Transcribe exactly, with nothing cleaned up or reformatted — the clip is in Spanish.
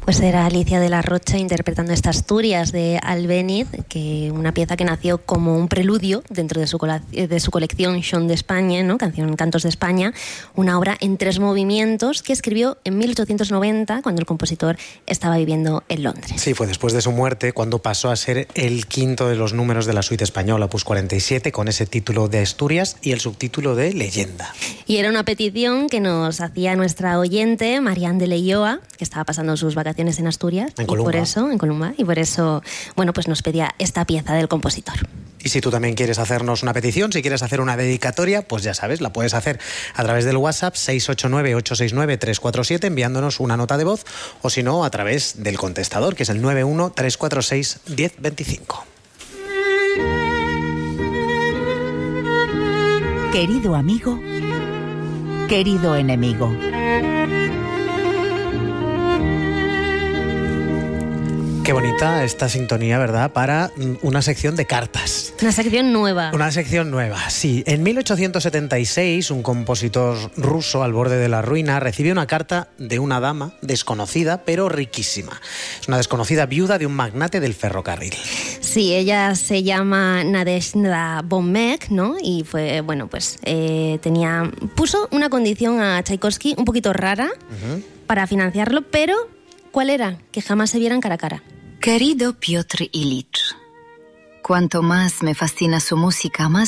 Pues era Alicia de la Rocha interpretando esta Asturias de Albéniz, que una pieza que nació como un preludio dentro de su, de su colección Chant d'Espagne, ¿no? Canción Cantos de España, una obra en tres movimientos que escribió en mil ochocientos noventa, cuando el compositor estaba viviendo en Londres. Sí, fue después de su muerte cuando pasó a ser el quinto de los números de la suite española, opus cuarenta y siete, con ese título de Asturias y el subtítulo de Leyenda. Y era una petición que nos hacía nuestra oyente, Marianne de Leioa, que estaba pasando sus vacaciones en Asturias, en y Columba. por eso, en Columba, y por eso, bueno, pues nos pedía esta pieza del compositor. Y si tú también quieres hacernos una petición, si quieres hacer una dedicatoria, pues ya sabes, la puedes hacer a través del WhatsApp seis ocho nueve, ocho seis nueve, tres cuatro siete, enviándonos una nota de voz, o si no, a través del contestador, que es el nueve uno, tres cuatro seis, uno cero dos cinco. Querido amigo, querido enemigo. Qué bonita esta sintonía, ¿verdad? Para una sección de cartas. Una sección nueva. Una sección nueva, sí. En mil ochocientos setenta y seis, un compositor ruso al borde de la ruina recibió una carta de una dama desconocida, pero riquísima. Es una desconocida viuda de un magnate del ferrocarril. Sí, ella se llama Nadezhda Bonmek, ¿no? Y fue, bueno, pues eh, tenía... Puso una condición a Tchaikovsky un poquito rara uh-huh. para financiarlo, pero ¿cuál era? Que jamás se vieran cara a cara. Querido Piotr Ilich, cuanto más me fascina su música, más